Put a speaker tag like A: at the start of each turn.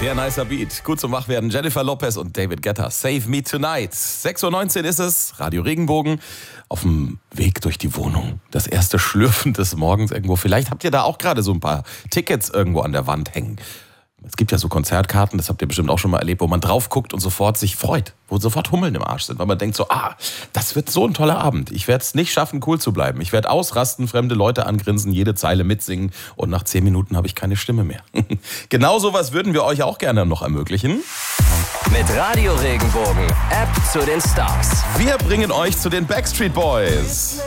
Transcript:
A: Sehr nicer Beat. Gut zum Wachwerden. Jennifer Lopez und David Guetta. Save Me Tonight. 6.19 Uhr ist es. Radio Regenbogen. Auf dem Weg durch die Wohnung. Das erste Schlürfen des Morgens irgendwo. Vielleicht habt ihr da auch gerade so ein paar Tickets irgendwo an der Wand hängen. Es gibt ja so Konzertkarten, das habt ihr bestimmt auch schon mal erlebt, wo man drauf guckt und sofort sich freut. Wo sofort Hummeln im Arsch sind. Weil man denkt so, das wird so ein toller Abend. Ich werde es nicht schaffen, cool zu bleiben. Ich werde ausrasten, fremde Leute angrinsen, jede Zeile mitsingen. Und nach 10 Minuten habe ich keine Stimme mehr. Genau sowas würden wir euch auch gerne noch ermöglichen.
B: Mit Radio Regenbogen, App zu den Stars.
A: Wir bringen euch zu den Backstreet Boys.